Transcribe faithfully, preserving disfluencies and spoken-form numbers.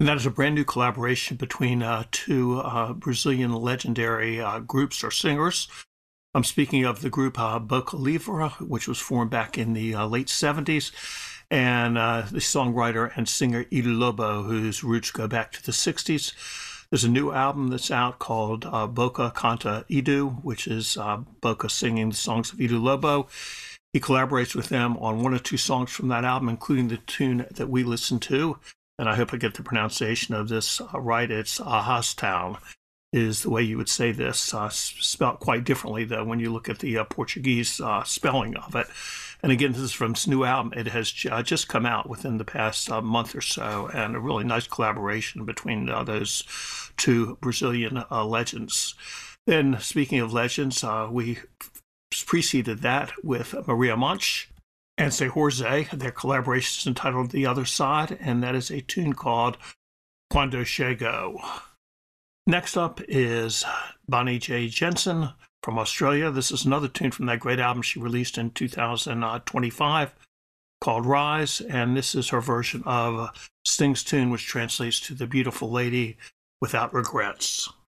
And that is a brand new collaboration between uh, two uh, Brazilian legendary uh, groups or singers. I'm speaking of the group uh, Boca Livre, which was formed back in the uh, late seventies, and uh, the songwriter and singer Edu Lobo, whose roots go back to the sixties. There's a new album that's out called uh, Boca Canta Edu, which is uh, Boca singing the songs of Edu Lobo. He collaborates with them on one or two songs from that album, including the tune that we listened to. And I hope I get the pronunciation of this uh, right. It's Arrastão is the way you would say this, uh, spelled quite differently, though, when you look at the uh, Portuguese uh, spelling of it. And again, this is from his new album. It has uh, just come out within the past uh, month or so, and a really nice collaboration between uh, those two Brazilian uh, legends. Then, speaking of legends, uh, we preceded that with Maria Monte and Zé Jorge. Their collaboration is entitled The Other Side, and that is a tune called Quando Chego. Next up is Bonnie J. Jensen from Australia. This is another tune from that great album she released in two thousand twenty-five called Rise, and this is her version of Sting's tune, which translates to The Beautiful Lady Without Regrets.